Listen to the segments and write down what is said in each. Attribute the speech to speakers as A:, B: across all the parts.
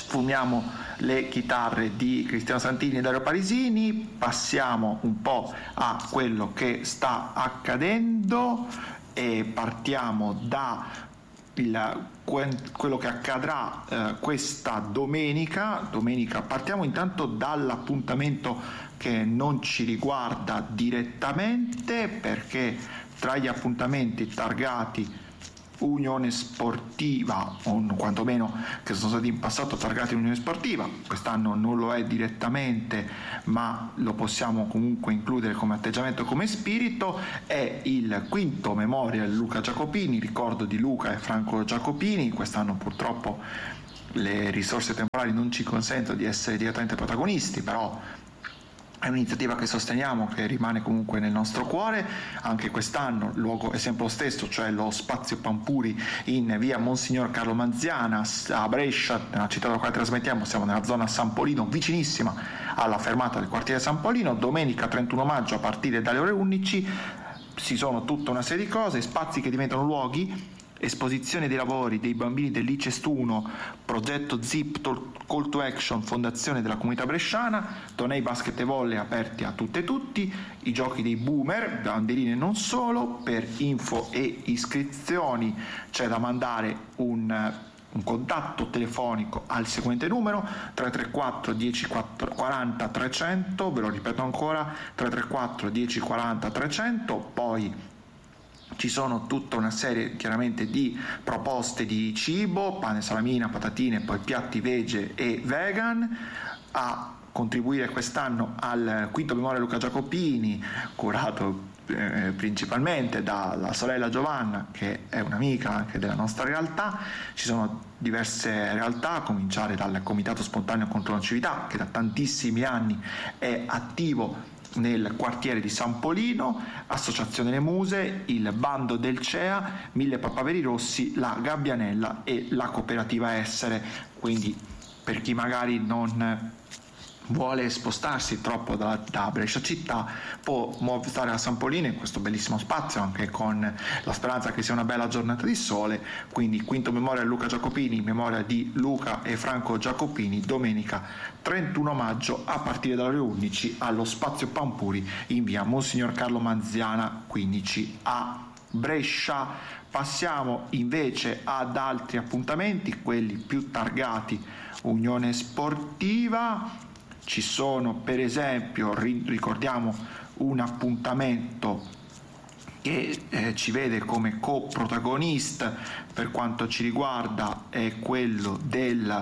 A: sfumiamo le chitarre di Cristiano Santini e Dario Parisini, passiamo un po' a quello che sta accadendo e partiamo da quello che accadrà questa domenica. Partiamo intanto dall'appuntamento che non ci riguarda direttamente, perché tra gli appuntamenti targati Unione Sportiva, o quantomeno che sono stati in passato targati Unione Sportiva, quest'anno non lo è direttamente ma lo possiamo comunque includere come atteggiamento, come spirito, è il quinto Memorial Luca Giacopini, ricordo di Luca e Franco Giacopini. Quest'anno purtroppo le risorse temporali non ci consentono di essere direttamente protagonisti, però è un'iniziativa che sosteniamo, che rimane comunque nel nostro cuore. Anche quest'anno il luogo è sempre lo stesso, cioè lo Spazio Pampuri in via Monsignor Carlo Manziana a Brescia, nella città dalla quale trasmettiamo. Siamo nella zona San Polino, vicinissima alla fermata del quartiere San Polino. Domenica 31 maggio a partire dalle ore 11 ci sono tutta una serie di cose, spazi che diventano luoghi, esposizione dei lavori dei bambini del Licestuno, progetto ZIP Call to Action, fondazione della comunità bresciana, tornei basket e volley aperti a tutte e tutti, i giochi dei boomer, banderine non solo. Per info e iscrizioni c'è da mandare un contatto telefonico al seguente numero: 334 10 40 300, ve lo ripeto ancora, 334 10 40 300. Poi ci sono tutta una serie chiaramente di proposte di cibo, pane, salamina, patatine, poi piatti vege e vegan. A contribuire quest'anno al quinto Memorial Luca Giacopini, curato principalmente dalla sorella Giovanna, che è un'amica anche della nostra realtà. Ci sono diverse realtà, a cominciare dal Comitato Spontaneo contro la Nocività, che da tantissimi anni è attivo nel quartiere di San Polino, Associazione Le Muse, il Bando del CEA, 1000 Papaveri Rossi, la Gabbianella e la Cooperativa Essere. Quindi per chi magari non vuole spostarsi troppo da Brescia città, può stare a San Polino in questo bellissimo spazio, anche con la speranza che sia una bella giornata di sole. Quindi quinto Memorial Luca Giacopini, in memoria di Luca e Franco Giacopini, domenica 31 maggio a partire dalle ore 11 allo Spazio Pampuri in via Monsignor Carlo Manziana 15 a Brescia. Passiamo invece ad altri appuntamenti, quelli più targati Unione Sportiva. Ci sono per esempio, ricordiamo, un appuntamento che ci vede come coprotagonista per quanto ci riguarda, è quello del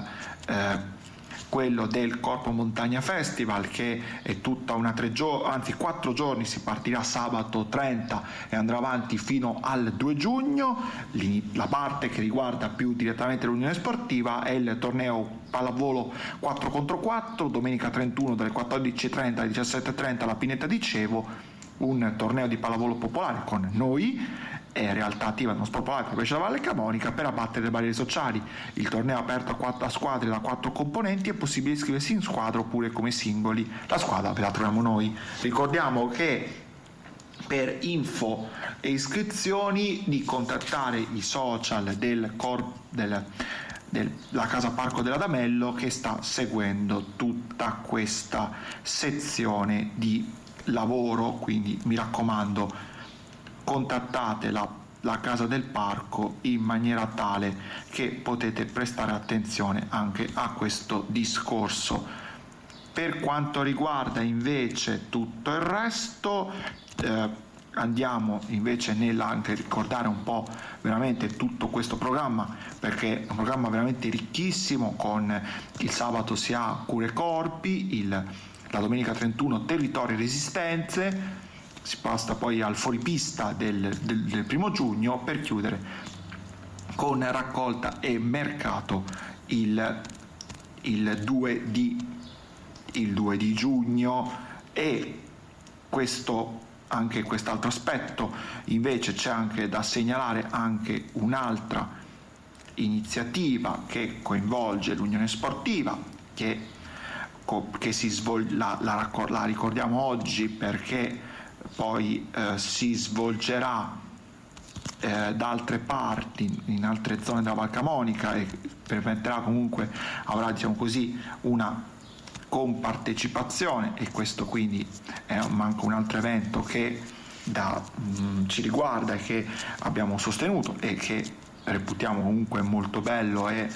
A: Corpo Montagna Festival, che è tutta una 4 giorni, si partirà sabato 30 e andrà avanti fino al 2 giugno. La parte che riguarda più direttamente l'Unione Sportiva è il torneo pallavolo 4 contro 4, domenica 31 dalle 14.30 alle 17.30 alla Pineta di Cevo, un torneo di pallavolo popolare con noi, è realtà attiva dello sport popolare per la Valle Camonica, per abbattere le barriere sociali. Il torneo è aperto a squadre da 4 componenti, è possibile iscriversi in squadra oppure come singoli. La squadra ve la troviamo noi. Ricordiamo che per info e iscrizioni di contattare i social della Casa Parco dell'Adamello, che sta seguendo tutta questa sezione di lavoro. Quindi mi raccomando, contattate la Casa del Parco in maniera tale che potete prestare attenzione anche a questo discorso. Per quanto riguarda invece tutto il resto, andiamo invece anche ricordare un po' veramente tutto questo programma, perché è un programma veramente ricchissimo. Con il sabato si ha Cure Corpi, la domenica 31 Territori e Resistenze, si passa poi al fuoripista del 1 giugno, per chiudere con raccolta e mercato il 2 di giugno. E anche quest'altro aspetto invece c'è anche da segnalare, anche un'altra iniziativa che coinvolge l'Unione Sportiva, che si svolge, la ricordiamo oggi perché poi si svolgerà da altre parti, in altre zone della Val Camonica, e permetterà comunque, avrà diciamo così una compartecipazione, e questo quindi è manco un altro evento che ci riguarda e che abbiamo sostenuto e che reputiamo comunque molto bello, e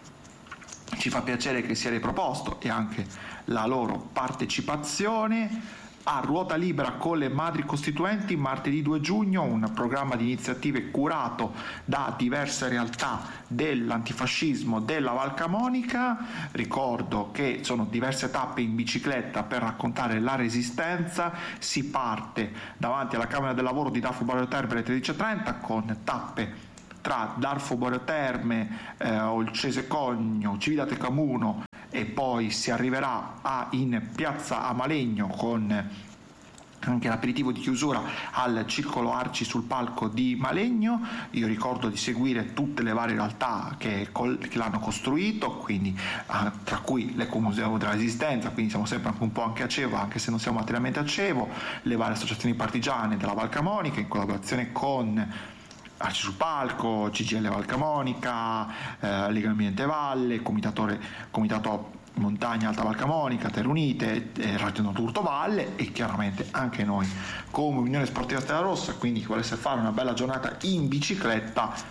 A: ci fa piacere che sia riproposto, e anche la loro partecipazione a Ruota Libera con le Madri Costituenti martedì 2 giugno, un programma di iniziative curato da diverse realtà dell'antifascismo della Val Camonica. Ricordo che sono diverse tappe in bicicletta per raccontare la resistenza. Si parte davanti alla Camera del Lavoro di Darfo Borio Terme alle 13:30 con tappe tra Darfo Borio Terme, Olcese Cogno, Cividate Camuno, e poi si arriverà in piazza Amalegno con anche l'aperitivo di chiusura al Circolo Arci sul palco di Malegno. Io ricordo di seguire tutte le varie realtà che l'hanno costruito, quindi tra cui l'Ecomuseo della Resistenza, quindi siamo sempre un po' anche a Cevo, anche se non siamo materialmente a Cevo, le varie associazioni partigiane della Val Camonica in collaborazione con Arci sul Palco, CGL Val Camonica, Lega Ambiente Valle, Comitato Montagna Alta Val Camonica, Terre Unite, Radio Nord Valle, e chiaramente anche noi come Unione Sportiva Stella Rossa. Quindi chi volesse fare una bella giornata in bicicletta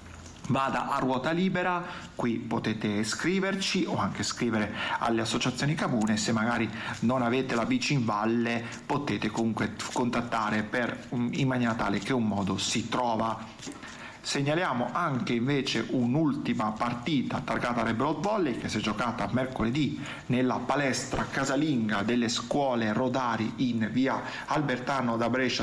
A: vada a Ruota Libera, qui potete scriverci o anche scrivere alle associazioni comune. Se magari non avete la bici in valle potete comunque contattare in maniera tale che un modo si trova. Segnaliamo anche invece un'ultima partita targata Rebelot Volley che si è giocata mercoledì nella palestra casalinga delle scuole Rodari in via Albertano da Brescia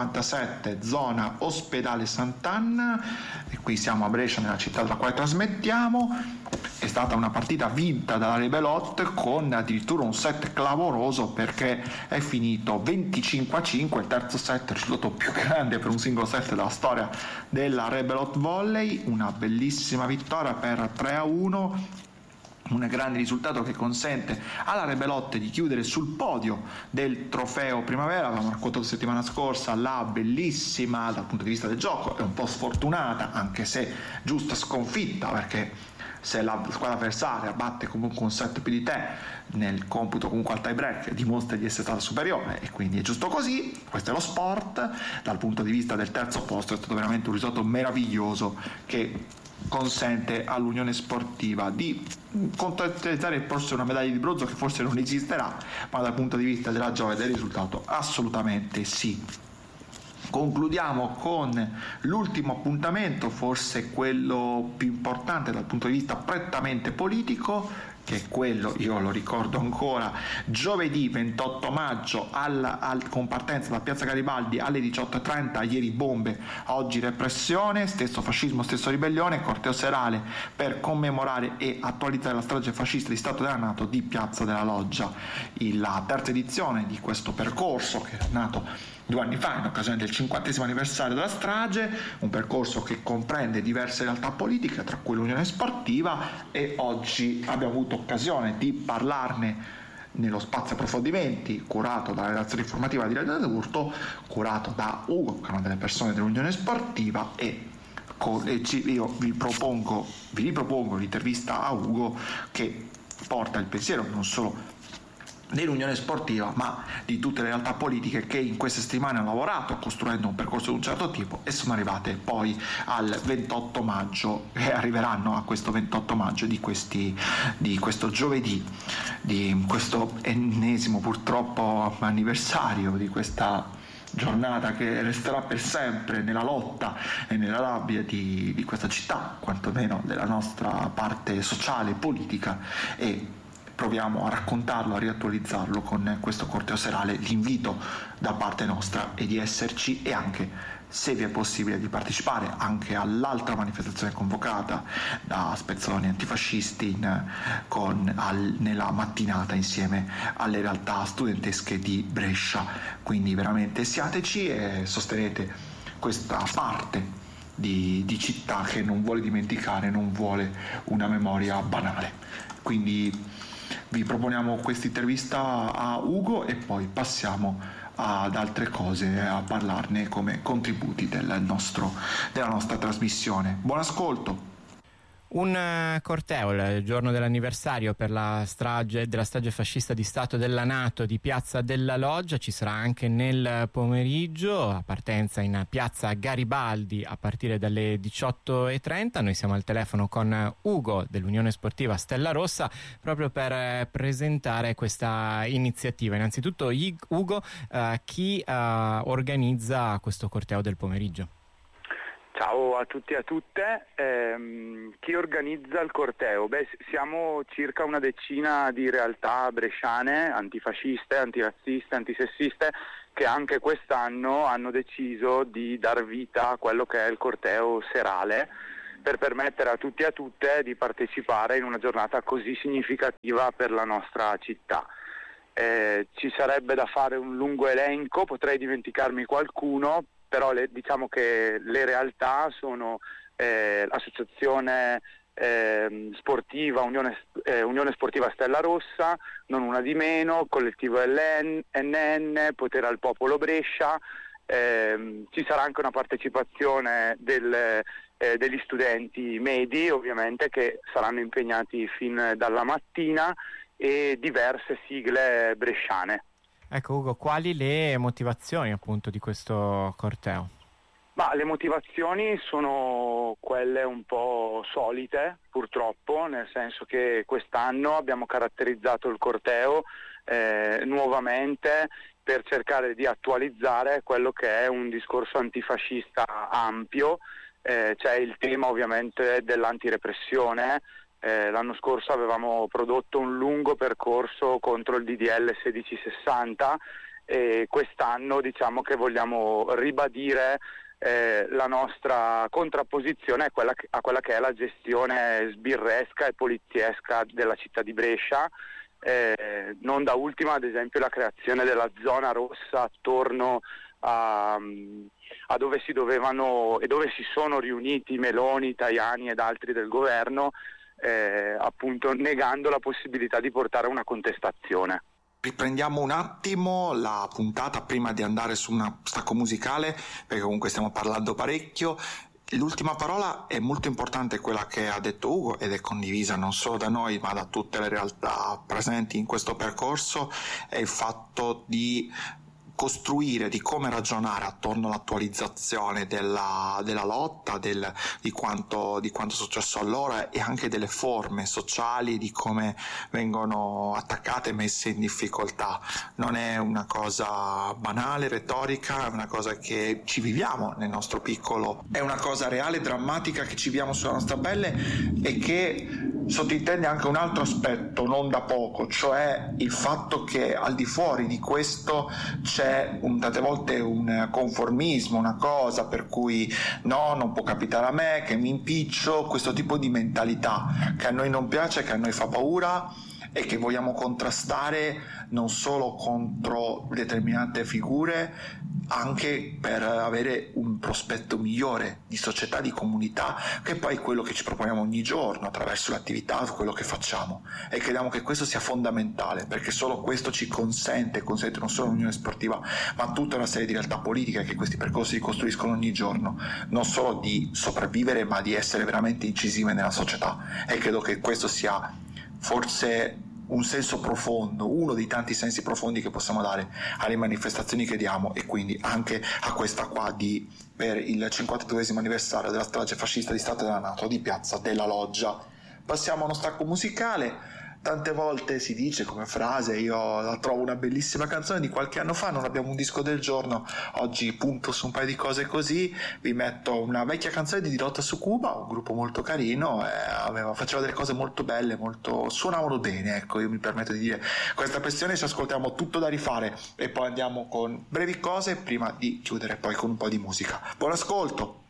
A: 57, zona Ospedale Sant'Anna, e qui siamo a Brescia, nella città dalla quale trasmettiamo. È stata una partita vinta dalla Rebelot con addirittura un set clamoroso, perché è finito 25-5, il terzo set è il risultato più grande per un singolo set della storia della Rebelot Volley. Una bellissima vittoria per 3-1, un grande risultato che consente alla Rebelot di chiudere sul podio del trofeo primavera. Avevamo raccontato settimana scorsa la bellissima, dal punto di vista del gioco, è un po' sfortunata, anche se giusta sconfitta, perché se la squadra avversaria batte comunque un set più di te nel computo comunque al tie break, dimostra di essere stata superiore, e quindi è giusto così. Questo è lo sport. Dal punto di vista del terzo posto è stato veramente un risultato meraviglioso che consente all'Unione Sportiva di contestualizzare forse una medaglia di bronzo che forse non esisterà, ma dal punto di vista della gioia e del risultato assolutamente sì. Concludiamo con l'ultimo appuntamento, forse quello più importante dal punto di vista prettamente politico, che è quello, io lo ricordo ancora, giovedì 28 maggio con partenza da Piazza Garibaldi alle 18:30, ieri bombe, oggi repressione, stesso fascismo, stesso ribellione, corteo serale per commemorare e attualizzare la strage fascista di Stato della Nato di Piazza della Loggia. La terza edizione di questo percorso, che è nato 2 anni fa in occasione del 50° anniversario della strage, un percorso che comprende diverse realtà politiche, tra cui l'Unione Sportiva, e oggi abbiamo avuto occasione di parlarne nello spazio approfondimenti curato dalla redazione informativa di Radio d'Urto, curato da Ugo, che è una delle persone dell'Unione Sportiva, e io vi ripropongo l'intervista a Ugo, che porta il pensiero non solo dell'Unione Sportiva ma di tutte le realtà politiche che in queste settimane hanno lavorato costruendo un percorso di un certo tipo e sono arrivate poi al 28 maggio e arriveranno a questo 28 maggio di questo giovedì, di questo ennesimo purtroppo anniversario di questa giornata che resterà per sempre nella lotta e nella rabbia di questa città, quantomeno della nostra parte sociale e politica, e proviamo a raccontarlo, a riattualizzarlo con questo corteo serale. L'invito da parte nostra è di esserci e anche, se vi è possibile, di partecipare anche all'altra manifestazione convocata da Spezzoni Antifascisti nella mattinata insieme alle realtà studentesche di Brescia. Quindi veramente siateci e sostenete questa parte di città che non vuole dimenticare, non vuole una memoria banale. Quindi vi proponiamo questa intervista a Ugo e poi passiamo ad altre cose, a parlarne come contributi della nostra trasmissione. Buon ascolto.
B: Un corteo il giorno dell'anniversario per la strage fascista di Stato della NATO di Piazza della Loggia. Ci sarà anche nel pomeriggio, a partenza in Piazza Garibaldi a partire dalle 18:30. Noi siamo al telefono con Ugo dell'Unione Sportiva Stella Rossa proprio per presentare questa iniziativa. Innanzitutto, Ugo, chi organizza questo corteo del pomeriggio?
C: Ciao a tutti e a tutte. Chi organizza il corteo? Siamo circa una decina di realtà bresciane, antifasciste, antirazziste, antisessiste, che anche quest'anno hanno deciso di dar vita a quello che è il corteo serale, per permettere a tutti e a tutte di partecipare in una giornata così significativa per la nostra città. Ci sarebbe da fare un lungo elenco, potrei dimenticarmi qualcuno, però diciamo che le realtà sono l'associazione sportiva Unione Sportiva Stella Rossa, Non Una di Meno, Collettivo NN, Potere al Popolo Brescia. Ci sarà anche una partecipazione degli studenti medi, ovviamente, che saranno impegnati fin dalla mattina, e diverse sigle bresciane.
B: Ecco, Ugo, quali le motivazioni appunto di questo corteo?
C: Ma le motivazioni sono quelle un po' solite, purtroppo, nel senso che quest'anno abbiamo caratterizzato il corteo nuovamente per cercare di attualizzare quello che è un discorso antifascista ampio. C'è il tema ovviamente dell'antirepressione. L'anno scorso avevamo prodotto un lungo percorso contro il DDL 1660 e quest'anno diciamo che vogliamo ribadire la nostra contrapposizione a quella che è la gestione sbirresca e poliziesca della città di Brescia. Non da ultima, ad esempio, la creazione della zona rossa attorno a dove si dovevano e dove si sono riuniti Meloni, Tajani ed altri del governo, appunto negando la possibilità di portare una contestazione.
A: Riprendiamo un attimo la puntata prima di andare su una stacco musicale, perché comunque stiamo parlando parecchio. L'ultima parola è molto importante, quella che ha detto Ugo, ed è condivisa non solo da noi ma da tutte le realtà presenti in questo percorso, è il fatto di costruire, di come ragionare attorno all'attualizzazione della lotta, di quanto è successo allora, e anche delle forme sociali, di come vengono attaccate e messe in difficoltà. Non è una cosa banale, retorica, è una cosa che ci viviamo nel nostro piccolo, è una cosa reale, drammatica, che ci viviamo sulla nostra pelle e che sottintende anche un altro aspetto non da poco, cioè il fatto che al di fuori di questo c'è tante volte un conformismo, una cosa per cui no, non può capitare a me, che mi impiccio, questo tipo di mentalità che a noi non piace, che a noi fa paura e che vogliamo contrastare non solo contro determinate figure, anche per avere un prospetto migliore di società, di comunità, che poi è quello che ci proponiamo ogni giorno attraverso l'attività, quello che facciamo, e crediamo che questo sia fondamentale, perché solo questo ci consente non solo l'Unione Sportiva ma tutta una serie di realtà politiche che questi percorsi si costruiscono ogni giorno, non solo di sopravvivere ma di essere veramente incisive nella società. E credo che questo sia forse un senso profondo, uno dei tanti sensi profondi che possiamo dare alle manifestazioni che diamo, e quindi anche a questa qua per il 52esimo anniversario della strage fascista di Stato della NATO di Piazza della Loggia. Passiamo a uno stacco musicale. Tante volte si dice come frase, io la trovo una bellissima canzone di qualche anno fa, non abbiamo un disco del giorno, oggi punto su un paio di cose così, vi metto una vecchia canzone di Dirotta su Cuba, un gruppo molto carino, faceva delle cose molto belle, suonavano bene, ecco, io mi permetto di dire questa questione. Ci ascoltiamo Tutto da rifare e poi andiamo con brevi cose prima di chiudere poi con un po' di musica. Buon ascolto!